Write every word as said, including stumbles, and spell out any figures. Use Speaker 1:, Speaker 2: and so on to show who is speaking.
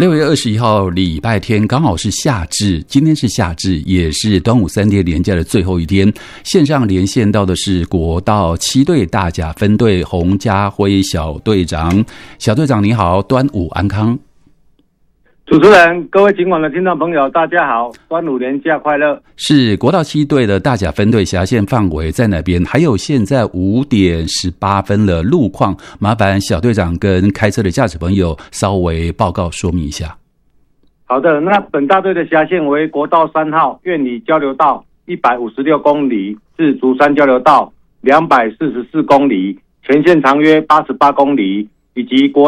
Speaker 1: 六月二十一号礼拜天，刚好是夏至，今天是夏至，也是端午三天连假的最后一天。线上连线到的是国道七队大甲分队洪家辉小队长。小队长你好，端午安康。
Speaker 2: 主持人，各位今晚的听众朋友，大家好，端午连假快乐。
Speaker 1: 是国道七队的大甲分队辖县范围在哪边？还有现在五点十八分的路况，麻烦小队长跟开车的驾驶朋友稍微报告说明一下。
Speaker 2: 好的，那本大队的辖县为国道三号苑里交流道一百五十六公里至竹山交流道两百四十四公里，全线长约八十八公里，以及国